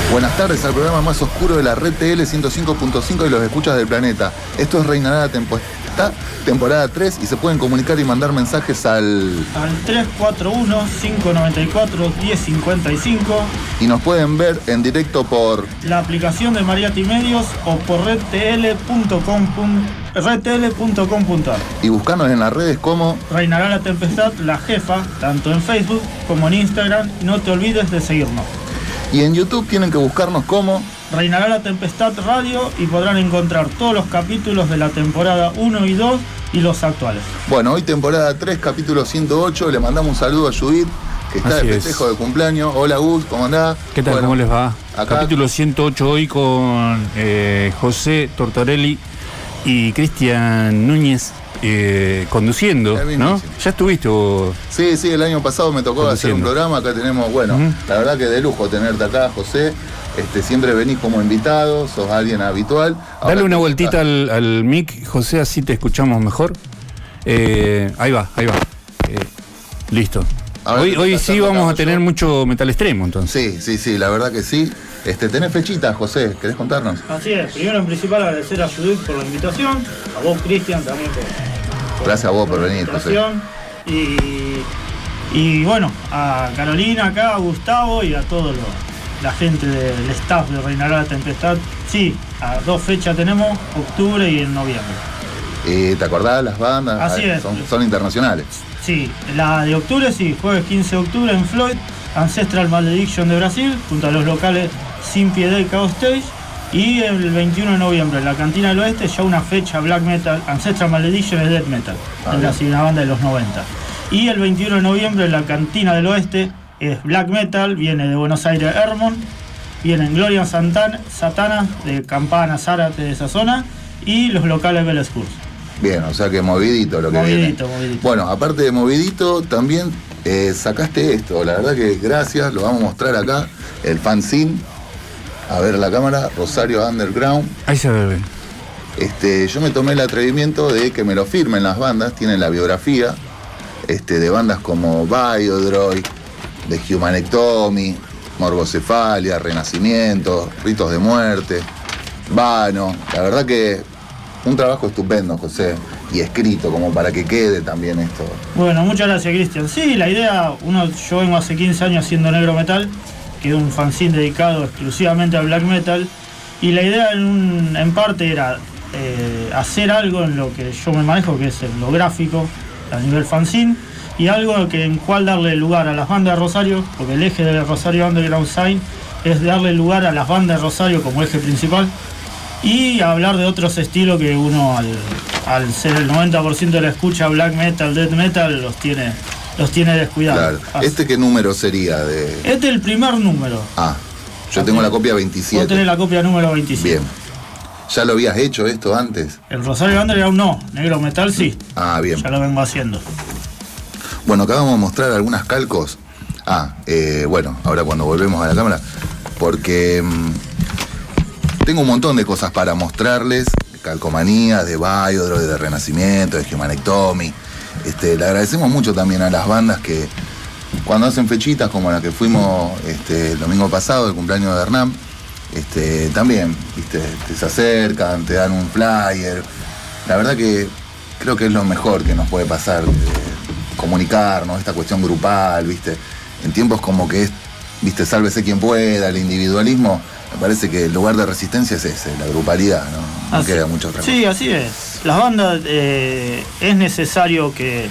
Buenas tardes al programa más oscuro de la red TL 105.5 y los escuchas del planeta. Esto es Reinará la Tempestad, temporada 3, y se pueden comunicar y mandar mensajes al 341-594-1055. Y nos pueden ver en directo por la aplicación de Mariati Medios o por redtl.com.ar. Y buscarnos en las redes como Reinará la Tempestad, la jefa, tanto en Facebook como en Instagram. No te olvides de seguirnos. Y en YouTube tienen que buscarnos como Reinará la Tempestad Radio y podrán encontrar todos los capítulos de la temporada 1 y 2 y los actuales. Bueno, hoy temporada 3, capítulo 108. Le mandamos un saludo a Judith, que está de festejo de cumpleaños. Hola Gus, ¿cómo andás? ¿Qué tal? Bueno, ¿cómo les va? Acá, capítulo 108 hoy con José Tortorelli y Cristian Núñez conduciendo, ¿no? ¿Ya estuviste vos? Sí, el año pasado me tocó hacer un programa. Acá tenemos, la verdad que de lujo tenerte acá, José. Siempre venís como invitado, sos alguien habitual. Dale una vueltita al mic, José, así te escuchamos mejor. Ahí va. Listo. Hoy sí vamos a tener mucho metal extremo, entonces. Sí, la verdad que sí. ¿Tenés fechitas, José? ¿Querés contarnos? Así es. Primero, en principal, agradecer a Judith por la invitación, a vos, Cristian, también por gracias a vos por venir, José. Y bueno, a Carolina acá, a Gustavo y a toda la gente del staff de Reinará la Tempestad. Sí, a 2 fechas tenemos, octubre y en noviembre. ¿Te acordás las bandas? Así es. Son internacionales. Sí, la de octubre sí, jueves 15 de octubre en Floyd, Ancestral Malediction de Brasil, junto a los locales Sin Piedad y Chaos Stage. Y el 21 de noviembre en la Cantina del Oeste, ya una fecha black metal. Ancestral Malediction es death metal, es una banda de los 90. Y el 21 de noviembre en la Cantina del Oeste es black metal, viene de Buenos Aires Hermon, vienen Gloria Satana de Campana, Zárate, de esa zona, y los locales Bell Schools. Bien, o sea que movidito lo que viene. Movidito. Bueno, aparte de movidito, también sacaste esto, la verdad que gracias, lo vamos a mostrar acá, el fanzine. A ver la cámara, Rosario Underground. Ahí se ve. Yo me tomé el atrevimiento de que me lo firmen las bandas, tienen la biografía de bandas como Biodroid, de Humanectomy, Morbocefalia, Renacimiento, Ritos de Muerte, Vano. La verdad que un trabajo estupendo, José, y escrito como para que quede también esto. Bueno, muchas gracias, Cristian. Sí, la idea, yo vengo hace 15 años haciendo negro metal, que es un fanzine dedicado exclusivamente al black metal, y la idea en parte era hacer algo en lo que yo me manejo, que es en lo gráfico, a nivel fanzine, y algo en cual darle lugar a las bandas de Rosario, porque el eje de Rosario Underground Sign es darle lugar a las bandas de Rosario como eje principal, y hablar de otros estilos que uno al ser el 90% de la escucha black metal, death metal, los tiene descuidados. Claro. ¿Qué número sería de...? Este es el primer número. Yo tengo la copia 27. Vos tenés la copia número 27. Bien. ¿Ya lo habías hecho esto antes? El Rosario Underground no, negro metal sí. Bien. Ya lo vengo haciendo. Bueno, acá vamos a mostrar algunas calcos. Ahora cuando volvemos a la cámara, porque tengo un montón de cosas para mostrarles, calcomanías de Biodroid, de Renacimiento, de Humanectomy. Le agradecemos mucho también a las bandas que cuando hacen fechitas como la que fuimos el domingo pasado, el cumpleaños de Hernán, también, se acercan, te dan un flyer. La verdad que creo que es lo mejor que nos puede pasar, comunicarnos, esta cuestión grupal, en tiempos como que es, sálvese quien pueda, el individualismo. Me parece que el lugar de resistencia es ese, la grupalidad, no queda mucho otra cosa. Sí, así es. Las bandas es necesario que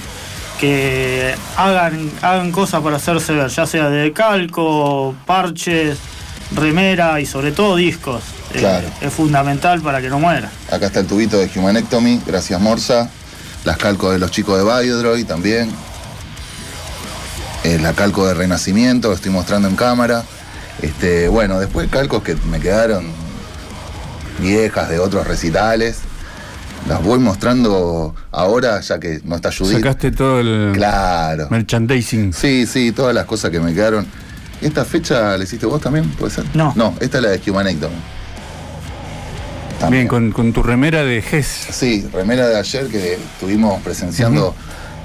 hagan cosas para hacerse ver, ya sea de calco, parches, remera y sobre todo discos. Claro. Es fundamental para que no muera. Acá está el tubito de Humanectomy, gracias Morsa. Las calcos de los chicos de Biodroid también. La calco de Renacimiento, que estoy mostrando en cámara. Después calcos que me quedaron viejas de otros recitales. Las voy mostrando ahora, ya que no está Judith. Sacaste todo el merchandising. Sí, todas las cosas que me quedaron. ¿Esta fecha la hiciste vos también? ¿Puede ser? No, esta es la de Humanectomy. Bien, con tu remera de GES. Sí, remera de ayer que estuvimos presenciando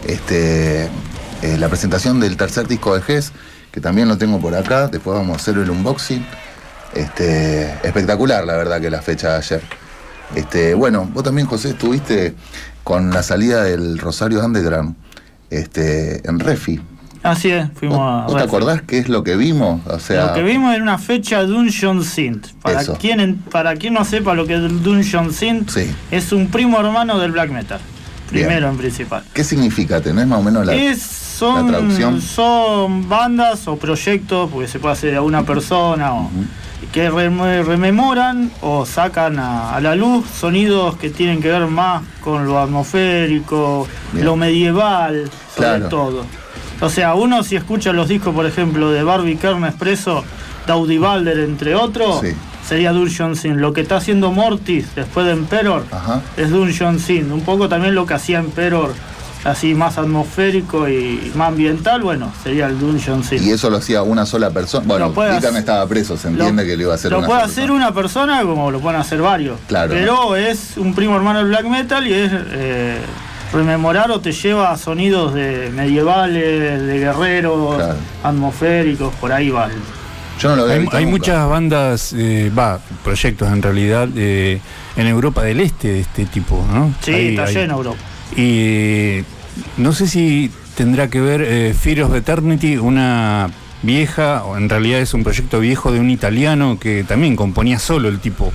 la presentación del tercer disco de GES, que también lo tengo por acá. Después vamos a hacer el unboxing. Espectacular, la verdad, que la fecha de ayer. Bueno, vos también, José, estuviste con la salida del Rosario Underground en Refi. Así es, fuimos a ¿Vos te acordás qué es lo que vimos? O sea, lo que vimos era una fecha Dungeon Synth. Para quien no sepa lo que es Dungeon Synth, sí, es un primo hermano del black metal. Primero, bien, en principal. ¿Qué significa? ¿Tenés más o menos la traducción? Son bandas o proyectos, porque se puede hacer a una persona, que rememoran o sacan a la luz sonidos que tienen que ver más con lo atmosférico, bien, lo medieval, sobre todo. O sea, uno si escucha los discos, por ejemplo, de Barbie Kern Expresso, Daudi Balder, entre otros, sí, sería Dungeon Synth. Lo que está haciendo Mortis después de Emperor, es Dungeon Synth. Un poco también lo que hacía Emperor, así más atmosférico y más ambiental, bueno, sería el Dungeon Synth. ¿Y eso lo hacía una sola persona? Bueno, Kern estaba preso, se entiende que lo iba a hacer una sola persona. Lo puede hacer una persona como lo pueden hacer varios. Claro. Pero es un primo hermano del black metal y es... rememorar o te lleva a sonidos de medievales, de guerreros, claro, atmosféricos, por ahí va. Yo no lo veo. Hay muchas bandas, proyectos en realidad, en Europa del Este de este tipo, ¿no? Sí, está lleno Europa. Y no sé si tendrá que ver Fear of Eternity, una vieja, o en realidad es un proyecto viejo de un italiano que también componía solo el tipo.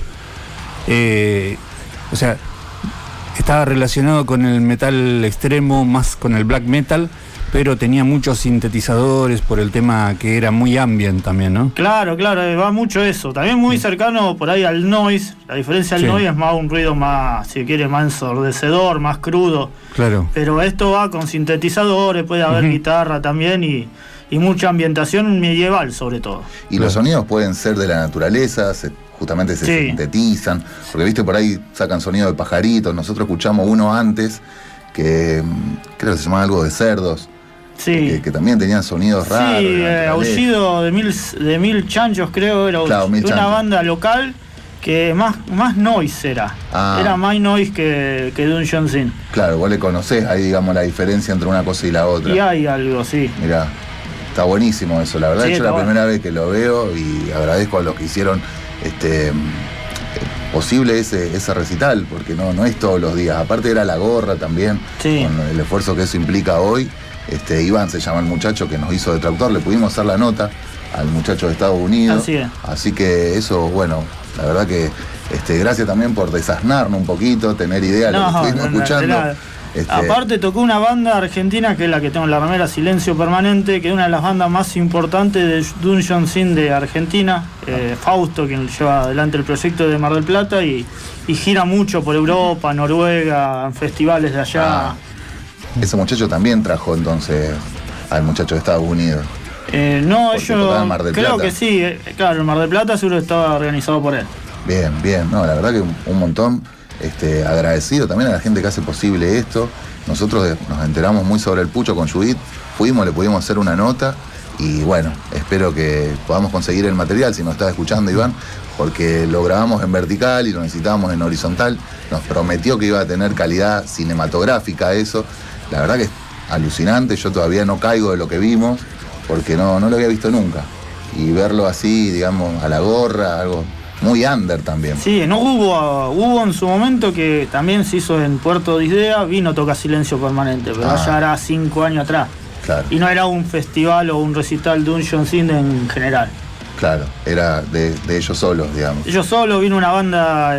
O sea, estaba relacionado con el metal extremo, más con el black metal, pero tenía muchos sintetizadores por el tema que era muy ambient también, ¿no? Claro, va mucho eso. También muy cercano por ahí al noise. La diferencia del noise es más un ruido más, si quiere, más ensordecedor, más crudo. Claro. Pero esto va con sintetizadores, puede haber guitarra también y mucha ambientación medieval sobre todo. Y los sonidos pueden ser de la naturaleza, justamente se sintetizan, porque viste por ahí sacan sonido de pajaritos. Nosotros escuchamos uno antes que creo que se llamaba algo de cerdos, que también tenían sonidos raros. Sí, aullido de mil chanchos, creo, era una banda local que más noise era más noise que Dungeon Synth. Claro, vos le conocés ahí, digamos, la diferencia entre una cosa y la otra. Y hay algo, sí. Mirá, está buenísimo eso, la verdad. Yo la primera vez que lo veo y agradezco a los que hicieron posible ese recital, porque no es todos los días. Aparte era la gorra también, con el esfuerzo que eso implica hoy. Iván se llama el muchacho que nos hizo de traductor, le pudimos hacer la nota al muchacho de Estados Unidos. Así que eso, bueno, la verdad que gracias también por desasnarnos un poquito, tener idea de lo que estuvimos escuchando. Aparte tocó una banda argentina que es la que tengo en la remera, Silencio Permanente, que es una de las bandas más importantes de Dungeon Synth de Argentina. Fausto, quien lleva adelante el proyecto de Mar del Plata y gira mucho por Europa, Noruega, en festivales de allá. Ese muchacho también trajo entonces al muchacho de Estados Unidos. No, yo creo que sí. Claro, el Mar del Plata seguro estaba organizado por él. Bien. No, la verdad que un montón. Agradecido también a la gente que hace posible esto. Nosotros nos enteramos muy sobre el Pucho con Judith, le pudimos hacer una nota y bueno, espero que podamos conseguir el material si nos estás escuchando, Iván, porque lo grabamos en vertical y lo necesitábamos en horizontal. Nos prometió que iba a tener calidad cinematográfica eso. La verdad que es alucinante, yo todavía no caigo de lo que vimos porque no lo había visto nunca. Y verlo así, digamos, a la gorra, algo muy under también. Sí, no hubo en su momento que también se hizo en Puerto de Idea, vino Toca Silencio Permanente, pero ya era 5 años atrás. Claro. Y no era un festival o un recital de Dungeon Synth en general. Claro, era de ellos solos, digamos. Ellos solos, vino una banda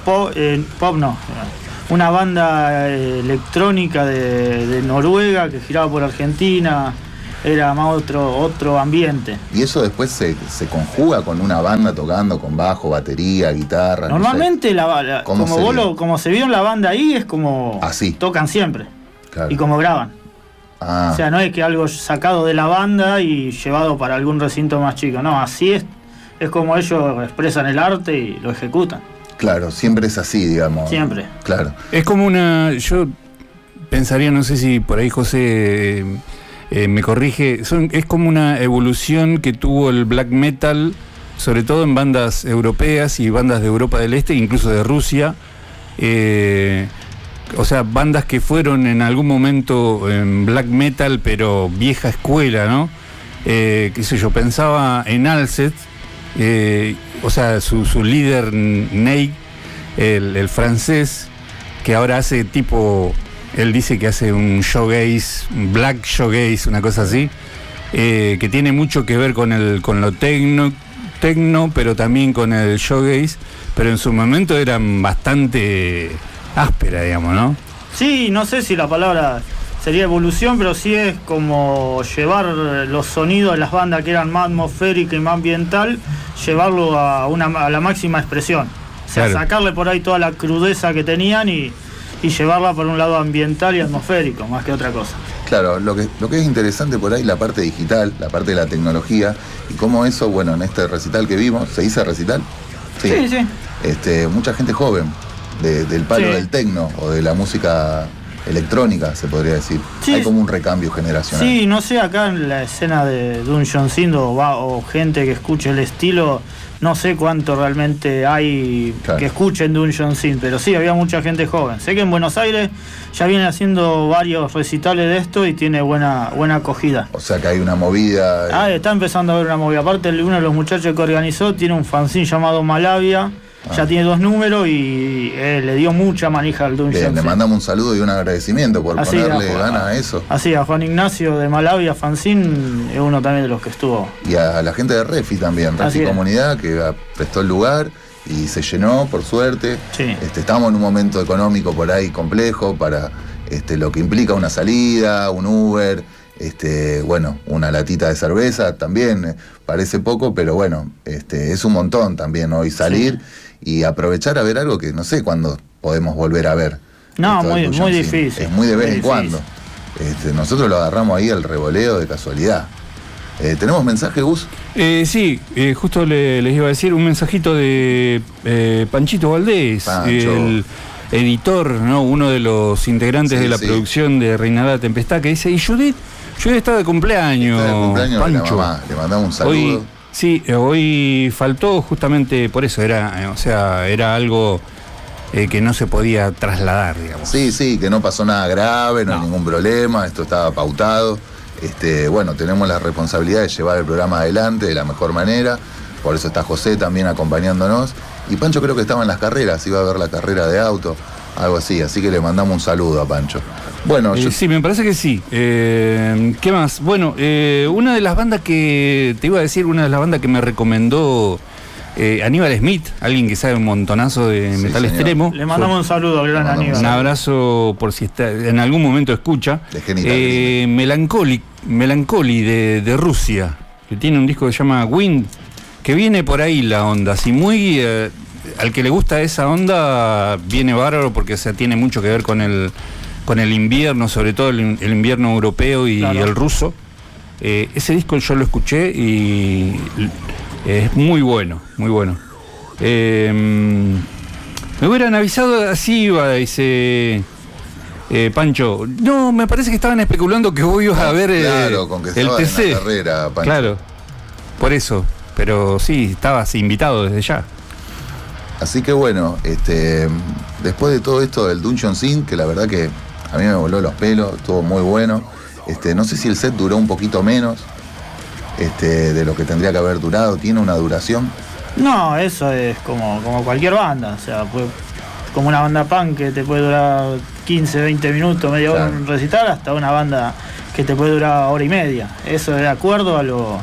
una banda electrónica de Noruega que giraba por Argentina. Era más otro ambiente. ¿Y eso después se conjuga con una banda tocando con bajo, batería, guitarra? Normalmente, como se vio en la banda ahí, es como así tocan siempre. Claro. Y como graban. O sea, no es que algo sacado de la banda y llevado para algún recinto más chico. No, así es como ellos expresan el arte y lo ejecutan. Claro, siempre es así, digamos. Siempre. Claro. Es como yo pensaría, no sé si por ahí José me corrige, es como una evolución que tuvo el black metal, sobre todo en bandas europeas y bandas de Europa del Este, incluso de Rusia. O sea, bandas que fueron en algún momento en black metal, pero vieja escuela, ¿no? Qué sé yo, pensaba en Alcest, o sea, su líder Nate, el francés, que ahora hace tipo, él dice que hace un shoegaze, black shoegaze, una cosa así, que tiene mucho que ver con lo tecno, pero también con el shoegaze, pero en su momento eran bastante áspera, digamos, ¿no? Sí, no sé si la palabra sería evolución, pero sí es como llevar los sonidos de las bandas que eran más atmosféricas y más ambiental, llevarlo a la máxima expresión. O sea, claro, sacarle por ahí toda la crudeza que tenían y llevarla por un lado ambiental y atmosférico, más que otra cosa. Claro, lo que es interesante por ahí, la parte digital, la parte de la tecnología, y cómo eso, bueno, en este recital que vimos, ¿se dice recital? Sí, sí. Mucha gente joven, del palo Sí. del tecno o de la música electrónica, se podría decir. Sí. Hay como un recambio generacional. Sí, no sé, acá en la escena de Dungeon Synth o gente que escuche el estilo, no sé cuánto realmente hay Claro. que escuchen Dungeon Synth, pero sí, había mucha gente joven. Sé que en Buenos Aires ya viene haciendo varios recitales de esto y tiene buena acogida. O sea que hay una movida. Está empezando a haber una movida. Aparte, uno de los muchachos que organizó tiene un fanzine llamado Malavia, ya tiene 2 números y le dio mucha manija al Dungeon Bien, le Synth. mandamos un saludo y un agradecimiento por Así, ponerle ganas a eso. Así, a Juan Ignacio de Malavia Fanzine es uno también de los que estuvo. Y a la gente de Refi también, Así Refi es. Comunidad, que prestó el lugar y se llenó, por suerte. Sí. Estamos en un momento económico por ahí complejo para lo que implica una salida, un Uber, bueno, una latita de cerveza también, parece poco, pero bueno, es un montón también hoy salir y aprovechar a ver algo que no sé cuándo podemos volver a ver. No, Esto del muy Dungeon Synth. difícil. Es muy de vez muy en cuando. Nosotros lo agarramos ahí al revoleo de casualidad. ¿Tenemos mensaje, Gus? Sí, justo les iba a decir un mensajito de Panchito Valdés, Pancho. el editor, ¿no? Uno de los integrantes Sí, de la sí. producción de Reinará la Tempestad, que dice, y Judith está de cumpleaños, Está de cumpleaños de la Pancho. mamá. Le mandamos un saludo. Hoy, sí, hoy faltó justamente por eso, era algo que no se podía trasladar, digamos. Sí, que no pasó nada grave, no hay ningún problema, esto estaba pautado. Bueno, tenemos la responsabilidad de llevar el programa adelante de la mejor manera, por eso está José también acompañándonos. Y Pancho creo que estaba en las carreras, iba a ver la carrera de auto, algo así que le mandamos un saludo a Pancho. Bueno, Sí, me parece que sí. ¿Qué más? Bueno, una de las bandas que, te iba a decir, una de las bandas que me recomendó Aníbal Smith, alguien que sabe un montonazo de Sí, metal señor. extremo. Le mandamos un saludo al gran Le mandamos Un Aníbal. abrazo por si está, en algún momento escucha. De Genital Melancholy de Rusia, que tiene un disco que se llama Wind, que viene por ahí la onda, así muy... al que le gusta esa onda viene bárbaro porque tiene mucho que ver con el invierno, sobre todo el invierno europeo y Claro. el ruso. Ese disco yo lo escuché y es muy bueno, muy bueno. Me hubieran avisado, así iba, dice Pancho. No, me parece que estaban especulando que vos ibas a ver claro, con que el estaba en TC. la carrera, Pancho. Claro, por eso. Pero sí, estabas invitado desde ya. Así que bueno, después de todo esto del Dungeon Synth, que la verdad que a mí me voló los pelos, estuvo muy bueno. No sé si el set duró un poquito menos de lo que tendría que haber durado, tiene una duración. No, eso es como cualquier banda. O sea, como una banda punk que te puede durar 15, 20 minutos, media hora Claro. un recital, hasta una banda que te puede durar hora y media. Eso es de acuerdo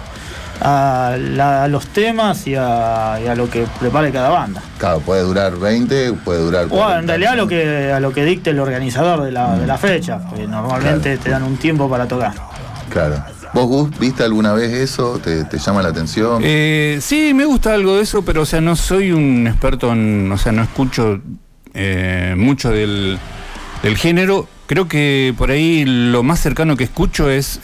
a los temas y a lo que prepare cada banda. Claro, puede durar 20, puede durar 40. Bueno, en realidad a lo que dicte el organizador de la fecha, porque normalmente Claro. te dan un tiempo para tocar. Claro. ¿Vos, Gus, viste alguna vez eso? ¿Te llama la atención? Sí, me gusta algo de eso, pero o sea, no soy un experto no escucho mucho del género. Creo que por ahí lo más cercano que escucho es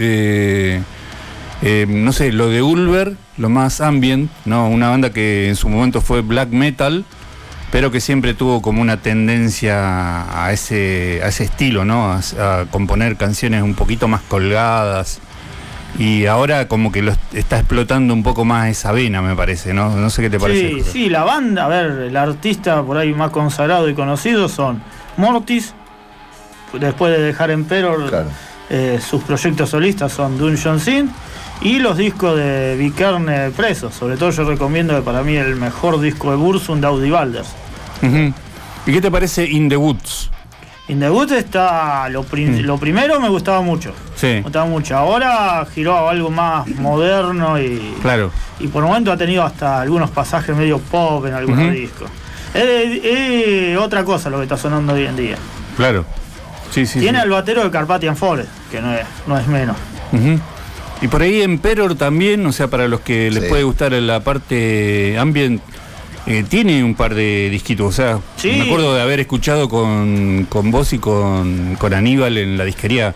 no sé, lo de Ulver, lo más ambient, ¿no? Una banda que en su momento fue black metal, pero que siempre tuvo como una tendencia a ese estilo, ¿no? A componer canciones un poquito más colgadas. Y ahora como que está explotando un poco más esa vena, me parece, ¿no? No sé qué te parece. Sí, la banda, a ver, el artista por ahí más consagrado y conocido son Mortis, después de dejar Emperor, Claro. sus proyectos solistas son Dungeon Synth y los discos de Vikernes Presos. Sobre todo yo recomiendo que para mí el mejor disco de Burzum, Audi Balders. Uh-huh. ¿Y qué te parece In the Woods? In the Woods está lo primero me gustaba mucho. Sí. Me gustaba mucho. Ahora giró a algo más moderno claro. Y por el momento ha tenido hasta algunos pasajes medio pop en algunos discos. Es otra cosa lo que está sonando hoy en día. Claro. Sí. Tiene al batero de Carpathian Forest, que no es menos. Uh-huh. Y por ahí Emperor también, o sea, para los que les puede gustar la parte ambient, tiene un par de disquitos, o sea, me acuerdo de haber escuchado con vos y con Aníbal en la disquería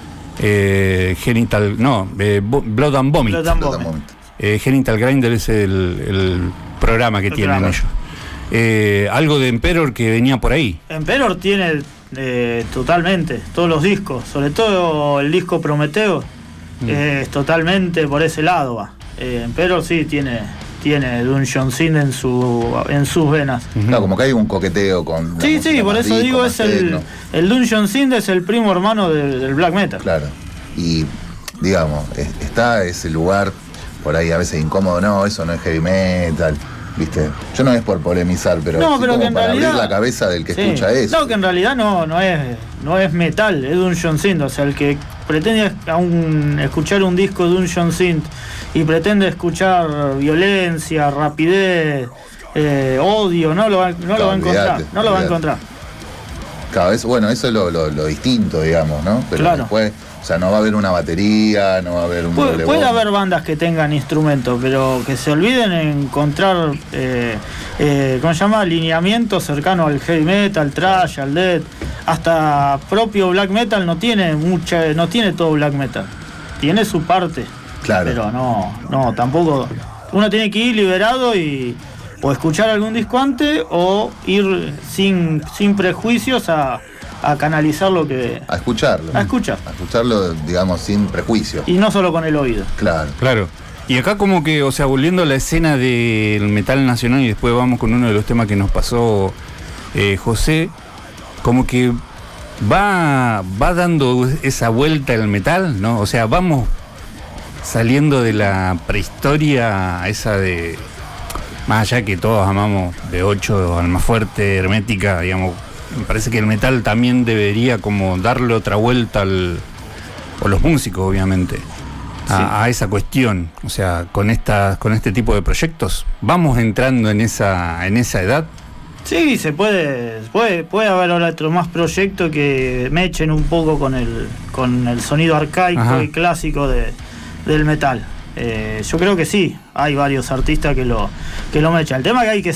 Blood and Vomit. Genital Grinder es el programa que tienen ellos. Algo de Emperor que venía por ahí. Emperor tiene totalmente todos los discos, sobre todo el disco Prometeo, totalmente por ese lado va. Emperor sí tiene Dungeon Synth en sus venas. No, como que hay un coqueteo con la sí, por eso digo, es el Dungeon Synth es el primo hermano del black metal. Claro. Y digamos, está ese lugar por ahí a veces incómodo, no, eso no es heavy metal, ¿viste? Yo no es por polemizar, pero no, pero como que en para realidad, abrir la cabeza del que escucha eso. No, que en realidad no es metal, es Dungeon Synth, o sea, el que pretende escuchar un disco de Dungeon Synth y pretende escuchar violencia, rapidez, odio, no lo va a encontrar. No lo va a encontrar. Cada vez, bueno, eso es lo distinto, digamos, ¿no? Pero claro. Después, o sea, no va a haber una batería, no va a haber un puede haber bandas que tengan instrumentos, pero que se olviden en encontrar, ¿cómo se llama? Alineamiento cercano al heavy metal, thrash, al death. Hasta propio black metal no tiene todo black metal. Tiene su parte. Claro. Pero no, tampoco. Uno tiene que ir liberado o escuchar algún disco antes o ir sin prejuicios a canalizar lo que... A escucharlo. A escucharlo, digamos, sin prejuicios. Y no solo con el oído. Claro. Y acá como que, o sea, volviendo a la escena del metal nacional y después vamos con uno de los temas que nos pasó José, como que va dando esa vuelta el metal, ¿no? O sea, vamos saliendo de la prehistoria esa de... Más allá que todos amamos B8, Almafuerte, Hermética, digamos, me parece que el metal también debería como darle otra vuelta o los músicos, obviamente, a esa cuestión. O sea, con este tipo de proyectos, ¿vamos entrando en esa edad? Sí, se puede haber ahora otro más proyectos que me echen un poco con el sonido arcaico y clásico del metal. Yo creo que sí, hay varios artistas que lo mechan. El tema es que hay que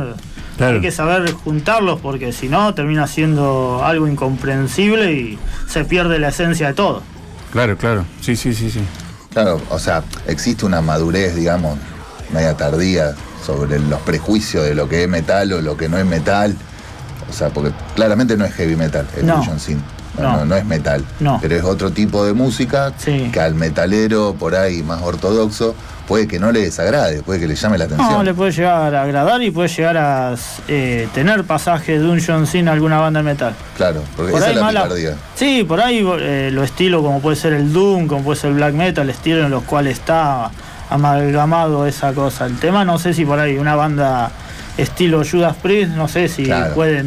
saber juntarlos, porque si no termina siendo algo incomprensible y se pierde la esencia de todo. Claro, sí. Claro, o sea, existe una madurez, digamos, media tardía sobre los prejuicios de lo que es metal o lo que no es metal. O sea, porque claramente no es heavy metal, es Dungeon Synth. No es metal, pero es otro tipo de música que al metalero por ahí más ortodoxo puede que no le desagrade, puede que le llame la atención. No, le puede llegar a agradar y puede llegar a tener pasajes de Dungeon Synth a alguna banda de metal. Claro, porque por esa es la picardía. Sí, por ahí lo estilo como puede ser el Doom, como puede ser el Black Metal, estilo en los cuales está amalgamado esa cosa. El tema no sé si por ahí una banda estilo Judas Priest, no sé si puede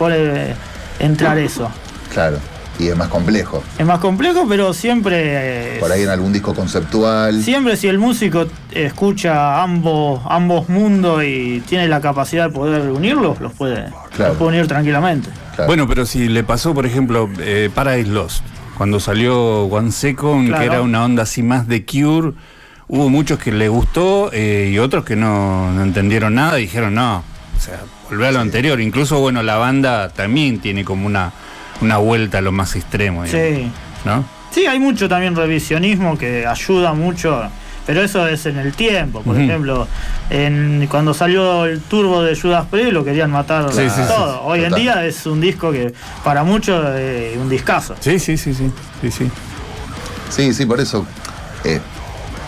entrar eso. Claro. Y es más complejo. Es más complejo, pero siempre... por ahí en algún disco conceptual. Siempre si el músico escucha ambos mundos y tiene la capacidad de poder unirlos, los puede unir tranquilamente. Claro. Bueno, pero si le pasó, por ejemplo, Paradise Lost, cuando salió One Second, que era una onda así más de Cure, hubo muchos que le gustó y otros que no entendieron nada y dijeron no, o sea, volvé a lo anterior. Incluso, bueno, la banda también tiene como una vuelta a lo más extremo, digamos, sí. ¿no? Sí, hay mucho también revisionismo que ayuda mucho, pero eso es en el tiempo. Por ejemplo, cuando salió el Turbo de Judas Priest lo querían matar todo. Hoy en día es un disco que para muchos es un discazo. Sí, por eso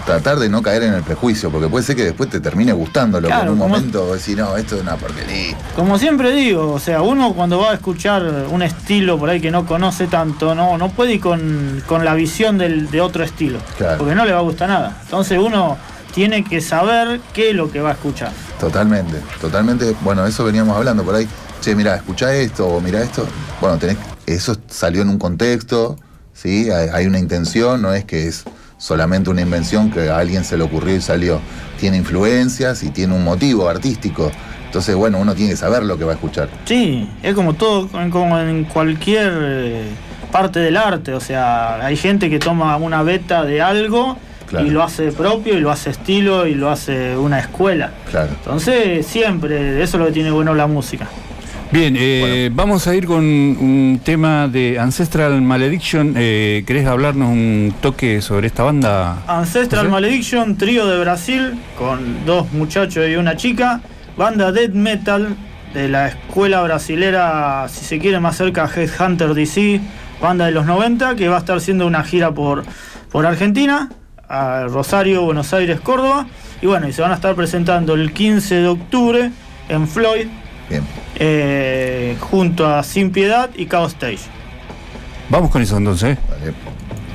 tratar de no caer en el prejuicio, porque puede ser que después te termine gustando lo que en un momento decís, no, esto es una porquería. Como siempre digo, o sea, uno cuando va a escuchar un estilo por ahí que no conoce tanto, no puede ir con la visión de otro estilo, claro, porque no le va a gustar nada. Entonces uno tiene que saber qué es lo que va a escuchar. Totalmente. Bueno, eso veníamos hablando por ahí. Che, mirá, escuchá esto o mirá esto. Bueno, eso salió en un contexto, ¿sí? Hay una intención, no es que es solamente una invención que a alguien se le ocurrió y salió. Tiene influencias y tiene un motivo artístico. Entonces, bueno, uno tiene que saber lo que va a escuchar. Sí, es como todo, como en cualquier parte del arte. O sea, hay gente que toma una beta de algo, claro, y lo hace propio, y lo hace estilo, y lo hace una escuela. Claro. Entonces, siempre, eso es lo que tiene bueno la música. Bien, bueno, vamos a ir con un tema de Ancestral Malediction. ¿Querés hablarnos un toque sobre esta banda? Ancestral Malediction, trío de Brasil, con 2 muchachos y una chica. Banda death metal de la escuela brasilera, si se quiere, más cerca a Headhunter DC, banda de los 90, que va a estar haciendo una gira por Argentina, a Rosario, Buenos Aires, Córdoba. Y bueno, y se van a estar presentando el 15 de octubre en Floyd. Bien. Junto a Sin Piedad y Chaos Stage. Vamos con eso entonces. Vale.